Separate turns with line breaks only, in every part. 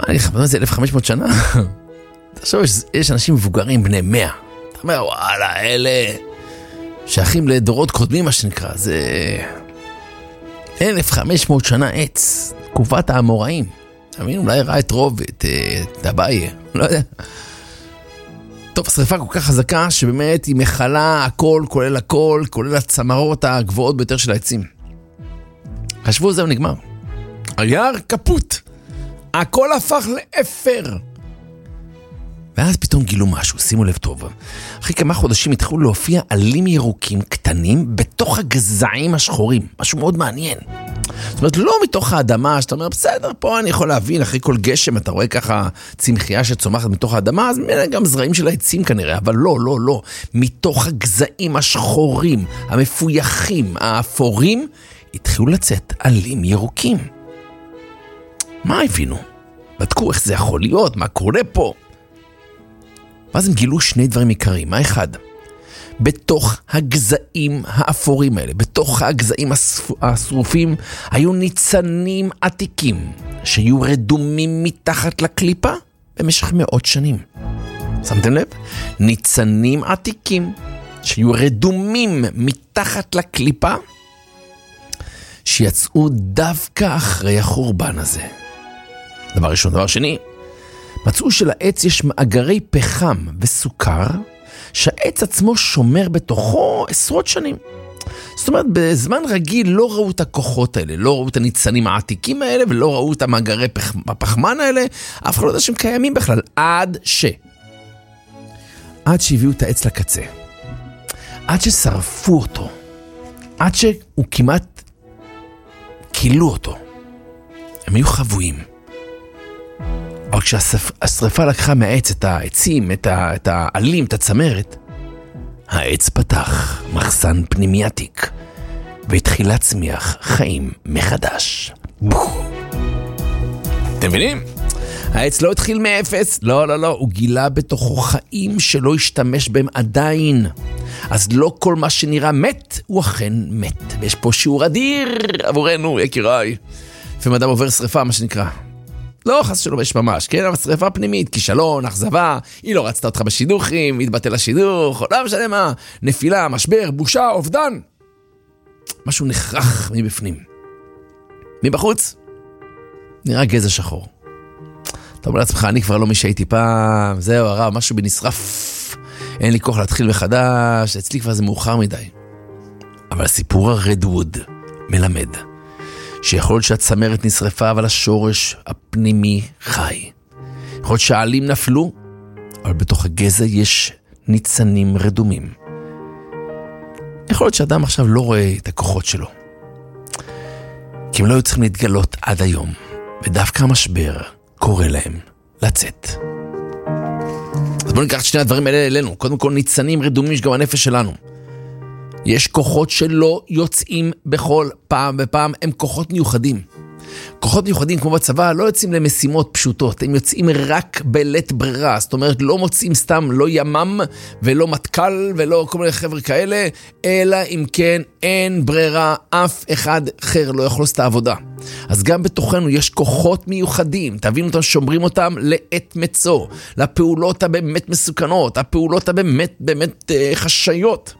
מה, אני חושב זה 1500 שנה? תחשוב, יש אנשים מבוגרים בני 100. אתה אומר, וואלה, אלה שייכים לדורות קודמים, מה שנקרא. זה 1500 שנה עץ, תקופת האמוראים. אתה מבין, אולי ראה את רוב, את אביי, לא יודע. טוב, השריפה כל כך חזקה שבאמת היא מחלה הכל, כולל הצמרות הגבוהות ביותר של העצים. חשבו, זהו נגמר. היער כפות. הכל הפך לאפר. ואז פתאום גילו משהו, שימו לב טוב. אחרי כמה חודשים התחילו להופיע עלים ירוקים קטנים בתוך הגזעים השחורים. משהו מאוד מעניין. זאת אומרת, לא מתוך האדמה, שאתה אומר, בסדר, פה אני יכול להבין, אחרי כל גשם אתה רואה ככה צמחייה שצומחת מתוך האדמה, אז גם זרעים של העצים כנראה, אבל לא. מתוך הגזעים השחורים, המפויחים, האפורים, התחילו לצאת עלים ירוקים. מה הבינו? בדקו איך זה יכול להיות, מה קורה פה? ואז הם גילו שני דברים עיקריים. מה אחד? בתוך הגזעים האפורים האלה, בתוך הגזעים השרופים, היו ניצנים עתיקים שהיו רדומים מתחת לקליפה במשך מאות שנים. שמתם לב? ניצנים עתיקים שהיו רדומים מתחת לקליפה שיצאו דווקא אחרי החורבן הזה. דבר ראשון. דבר שני, מצאו שלעץ יש מאגרי פחם וסוכר שהעץ עצמו שומר בתוכו עשרות שנים. זאת אומרת, בזמן רגיל לא ראו את הכוחות האלה, לא ראו את הניצנים העתיקים האלה, ולא ראו את המאגרי הפחמן האלה, אף אחד לא יודע שהם קיימים בכלל, עד שהביאו את העץ לקצה, עד ששרפו אותו, עד שהוא כמעט קילו אותו. הם היו חבויים. אבל כשהשריפה לקחה מהעץ את העצים, את העלים, את הצמרת, העץ פתח מחסן פנימי עתיק, והתחיל להצמיח חיים מחדש. אתם מבינים? העץ לא התחיל מאפס, לא, הוא גילה בתוכו חיים שלא השתמש בהם עדיין. אז לא כל מה שנראה מת, הוא אכן מת. ויש פה שיעור אדיר עבורנו, יקיריי. לפעמים אדם עובר שריפה, מה שנקרא. לא חס שלא יש ממש, כן? אבל שריפה פנימית, כישלון, אכזבה, היא לא רצתה אותך בשידוכים, התבטל השידוך, לא משנה מה, נפילה, משבר, בושה, אובדן. משהו נחרח מבפנים. מבחוץ, נראה גזע שחור. אתה אומר לעצמך, אני כבר לא מי שהייתי פעם, זהו הרב, משהו בנשרף, אין לי כוח להתחיל מחדש, אצלי כבר זה מאוחר מדי. אבל סיפור הרדווד מלמד שיכול להיות שהצמרת נשרפה, אבל השורש הפנימי חי. יכול להיות שהעלים נפלו, אבל בתוך הגזע יש ניצנים רדומים. יכול להיות שאדם עכשיו לא רואה את הכוחות שלו, כי הם לא היו צריכים להתגלות עד היום, ודווקא המשבר קורא להם לצאת. אז בואו ניקח את שני הדברים האלה אלינו. קודם כל, ניצנים רדומים שגם הנפש שלנו. יש כוחות שלא יוצאים בכל פעם ופעם, הם כוחות מיוחדים. כוחות מיוחדים כמו בצבא לא יוצאים למשימות פשוטות, הם יוצאים רק בלית ברירה, זאת אומרת לא מוצאים סתם לא ימם ולא מתקל ולא כל מיני חבר'ה כאלה, אלא אם כן אין ברירה, אף אחד אחר לא יכול לעשות את העבודה. אז גם בתוכנו יש כוחות מיוחדים, תבינו אותם, שומרים אותם לעת מצוא, לפעולות הבאמת מסוכנות, הפעולות הבאמת חשאיות.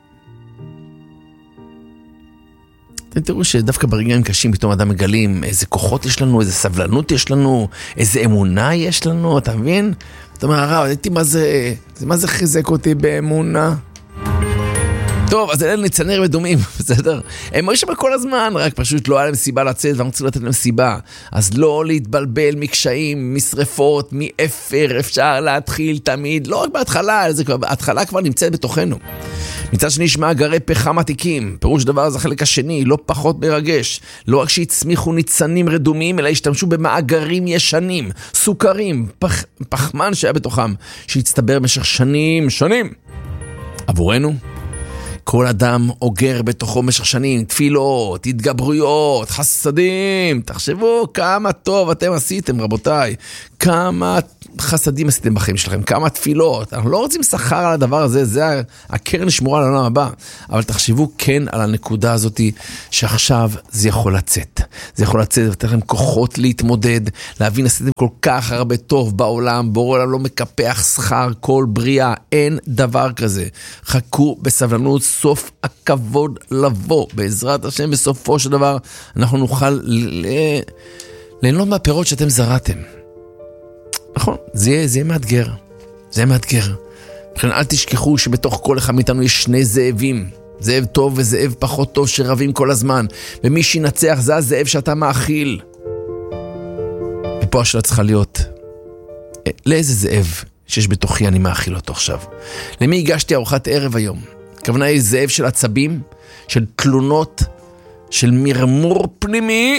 אתם תראו שדווקא ברגעים קשים פתאום אדם מגלים איזה כוחות יש לנו, איזה סבלנות יש לנו, איזה אמונה יש לנו, אתה מבין? אתה אומר, הרב, הייתי מה זה חיזק אותי באמונה? טוב, אז אלה ניצנים רדומים, בסדר? הם היו שם כל הזמן, רק פשוט לא היה להם סיבה לצאת, ואנחנו צריכים לתת להם סיבה. אז לא להתבלבל מקשיים, משרפות, מאפר, אפשר להתחיל תמיד, לא רק בהתחלה, ההתחלה כבר נמצאת בתוכנו. מצד שני יש מאגרי פחם עתיקים, פירוש דבר זה החלק השני, לא פחות מרגש. לא רק שהצמיחו ניצנים רדומים, אלא השתמשו במאגרים ישנים, סוכרים, פחמן שהיה בתוכם, שהצטבר במשך שנים. עבורנו, כל אדם אוגר בתוכו במשך שנים, תפילות, התגברויות, חסדים. תחשבו כמה טוב אתם עשיתם, רבותיי. כמה חסדים עשיתם בחיים שלכם, כמה תפילות. אנחנו לא רוצים שכר על הדבר הזה, זה הקרן שמורה לעולם הבא. אבל תחשבו כן על הנקודה הזאת, שעכשיו זה יכול לצאת. זה יכול לצאת ולתת לכם כוחות להתמודד, להבין, עשיתם כל כך הרבה טוב בעולם, בורא עולם לא מקפח שכר כל בריאה, אין דבר כזה. חכו בסבלנות, סוף הכבוד לבוא. בעזרת השם, בסופו של דבר, אנחנו נוכל ליהנות מהפירות שאתם זרעתם. נכון, זה יהיה מאתגר. זה יהיה מאתגר. לכן אל תשכחו שבתוך כל אחד מאיתנו יש שני זאבים. זאב טוב וזאב פחות טוב שרבים כל הזמן. ומי שינצח זה הזאב שאתה מאכיל. ופה השאלה צריכה להיות, לאיזה זאב שיש בתוכי אני מאכיל אותו עכשיו? למי הגשתי ארוחת ערב היום? הכוונה היא זאב של עצבים, של תלונות, של מרמור פנימי.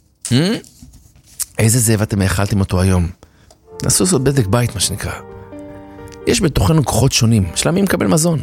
איזה זאב אתם האכלתם אותו היום? נסו לעשות בדק בית, מה שנקרא. יש בתוכנו כוחות שונים, של מי מקבל מזון.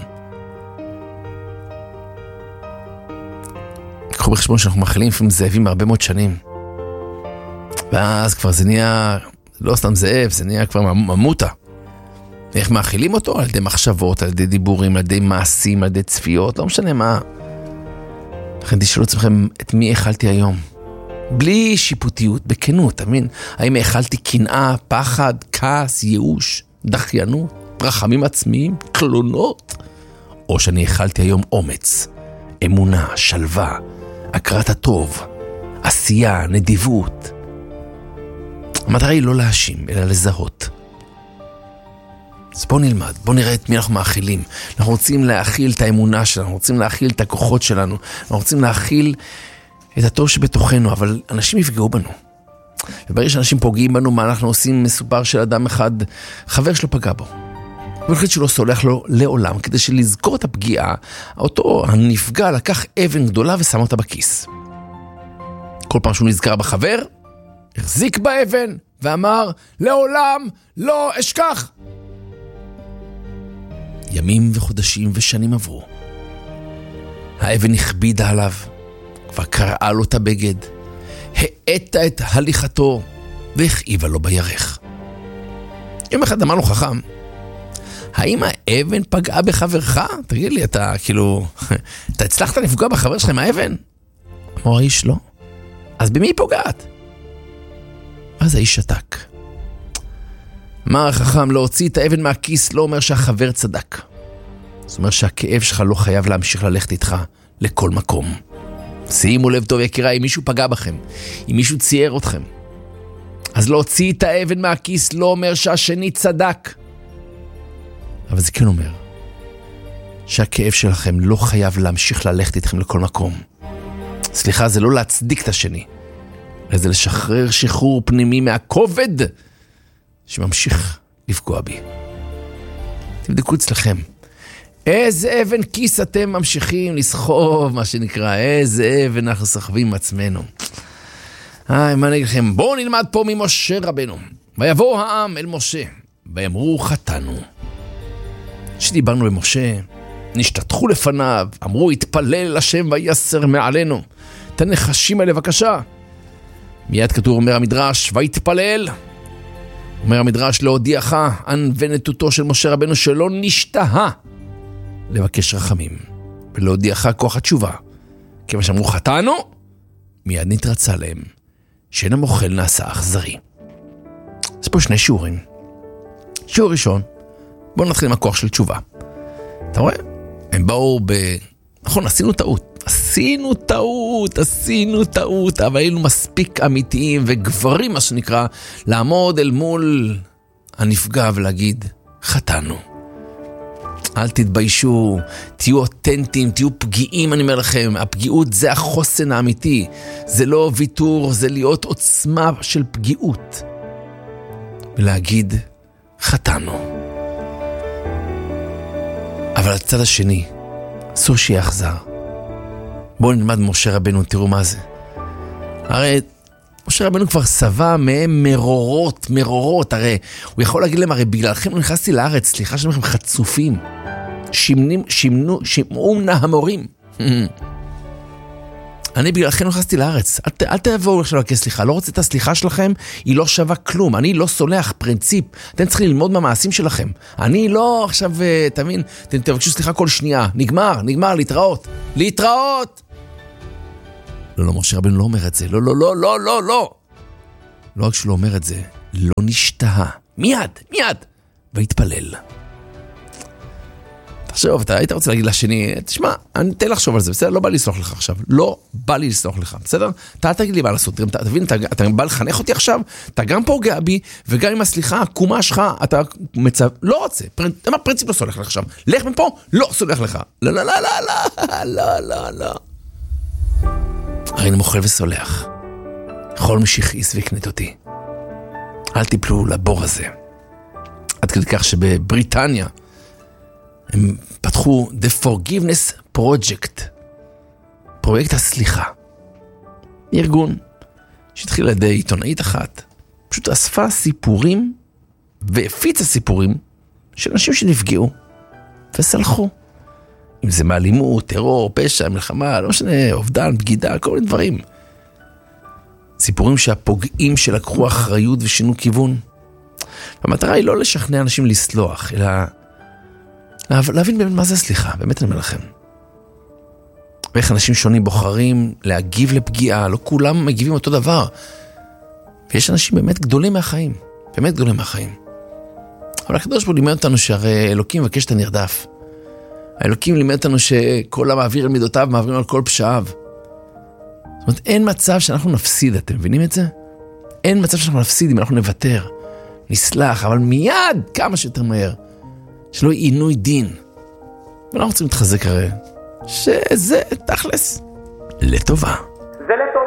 קחו בחשבון שאנחנו מאכילים לפעמים זאבים הרבה מאוד שנים. ואז כבר זה נהיה, לא סתם זאב, זה נהיה כבר ממותה. איך מאכילים אותו? על ידי מחשבות, על ידי דיבורים, על ידי מעשים, על ידי צפיות, לא משנה מה. לכן תשאלו עצמכם את מי אכלתי היום. בלי שיפוטיות, בכנות, תאמין? האם אכלתי קנאה, פחד, כעס, ייאוש, דחיינות, רחמים עצמיים, תלונות? או שאני אכלתי היום אומץ, אמונה, שלווה, הכרת הטוב, עשייה, נדיבות. המטרה היא לא להאשים, אלא לזהות. אז בואו נלמד, בואו נראה את מי אנחנו מאכילים. אנחנו רוצים להאכיל את האמונה שלנו, אנחנו רוצים להאכיל את הכוחות שלנו, אנחנו רוצים להאכיל את הטוב שבתוכנו, אבל אנשים יפגעו בנו. וברגע שאנשים פוגעים בנו, מה אנחנו עושים? מסופר של אדם אחד, חבר שלו פגע בו. הוא החליט שלא סולח לו לעולם, כדי שלזכור את הפגיעה, אותו הנפגע לקח אבן גדולה ושם אותה בכיס. כל פעם שהוא נזכר בחבר, החזיק באבן ואמר, לעולם לא אשכח. ימים וחודשים ושנים עברו. האבן הכבידה עליו, כבר קרעה לו את הבגד, העטה את הליכתו והכאיבה לו בירך. יום אחד אמר לו חכם, האם האבן פגעה בחברך? תגיד לי, אתה הצלחת לפגוע בחבר שלך עם האבן? אמר האיש, לא. אז במי היא פוגעת? אז האיש שתק. אמר החכם, להוציא את האבן מהכיס לא אומר שהחבר צדק. זאת אומרת שהכאב שלך לא חייב להמשיך ללכת איתך לכל מקום. שימו לב טוב יקירה, אם מישהו פגע בכם, אם מישהו צייר אתכם, אז להוציא את האבן מהכיס לא אומר שהשני צדק. אבל זה כן אומר שהכאב שלכם לא חייב להמשיך ללכת איתכם לכל מקום. סליחה, זה לא להצדיק את השני, אלא זה לשחרר שחרור פנימי מהכובד שממשיך לפגוע בי. תבדקו אצלכם, איזה אבן כיס אתם ממשיכים לסחוב, מה שנקרא, איזה אבן אנחנו סחבים עצמנו. מה אני אגיד לכם? בואו נלמד פה ממשה רבנו. ויבוא העם אל משה, ויאמרו חטאנו. שדיברנו למשה, נשתתחו לפניו, אמרו התפלל השם ויסר מעלינו. את הנחשים האלה בבקשה. מיד כתוב אומר המדרש, ויתפלל. אומר המדרש, להודיעך ונתותו של משה רבנו שלא נשתהה לבקש רחמים, ולהודיעך כוח התשובה. כיוון שאמרו חטאנו, מיד נתרצה להם, שאין המוכל נעשה אכזרי. אז פה שני שיעורים. שיעור ראשון, בואו נתחיל עם הכוח של תשובה. אתה רואה? הם באו נכון, עשינו טעות, אבל היינו מספיק אמיתיים וגברים, מה שנקרא, לעמוד אל מול הנפגע ולהגיד, חטאנו. אל תתביישו, תהיו אותנטיים, תהיו פגיעים, אני אומר לכם. הפגיעות זה החוסן האמיתי. זה לא ויתור, זה להיות עוצמה של פגיעות. ולהגיד, חטאנו. אבל הצד השני, אסור שיהיה אכזר. בואו נלמד משה רבנו, תראו מה זה. הרי משה רבנו כבר שבע מהם מרורות, הרי הוא יכול להגיד להם, הרי בגללכם לא נכנסתי לארץ, סליחה שאתם חצופים. שמעו נא המורים. אני בגללכם נכנסתי לארץ. אל תבואו עכשיו לבקש סליחה. לא רוצה את הסליחה שלכם, היא לא שווה כלום. אני לא סולח, פרינציפ. אתם צריכים ללמוד מהמעשים שלכם. אני לא עכשיו, תבין, אתם תבקשו סליחה כל שנייה. נגמר, להתראות. להתראות! לא, משה רבנו לא אומר את זה. לא. לא רק שהוא לא אומר את זה, לא נשתהה. מיד, והתפלל. תחשוב, אתה היית רוצה להגיד לשני, תשמע, אני אתן לחשוב על זה, בסדר? לא בא לי לסלוח לך עכשיו. לא בא לי לסלוח לך, בסדר? אתה אל תגיד לי מה לעשות. תבין, אתה בא לחנך אותי עכשיו, אתה גם פוגע בי, וגם עם הסליחה, הקומה שלך, אתה לא רוצה. פרינציפ לא סולח לך עכשיו. לך מפה, לא סולח לך. לא. הרי אני מוכל וסולח. כל מי שהכעיס ויקנית אותי. אל תיפלו לבור הזה. עד כדי כך שבבריטניה הם פתחו The Forgiveness Project, פרויקט הסליחה. ארגון שהתחיל על ידי עיתונאית אחת, פשוט אספה סיפורים והפיצה סיפורים של אנשים שנפגעו וסלחו. אם זה מאלימות, טרור, פשע, מלחמה, לא משנה, אובדן, בגידה, כל מיני דברים. סיפורים שהפוגעים שלקחו אחריות ושינו כיוון. המטרה היא לא לשכנע אנשים לסלוח, אלא להבין באמת מה זה סליחה, באמת אני אומר לכם. ואיך אנשים שונים בוחרים להגיב לפגיעה, לא כולם מגיבים אותו דבר. ויש אנשים באמת גדולים מהחיים, אבל הקדוש ברוך הוא לימד אותנו שהרי אלוקים מבקש את הנרדף. האלוקים לימד אותנו שכל המעביר על מידותיו מעבירים על כל פשעיו. זאת אומרת, אין מצב שאנחנו נפסיד, אתם מבינים את זה? אין מצב שאנחנו נפסיד אם אנחנו נוותר, נסלח, אבל מיד כמה שיותר מהר. שלא יהיה עינוי דין. ואנחנו רוצים להתחזק הרי שזה תכלס לטובה.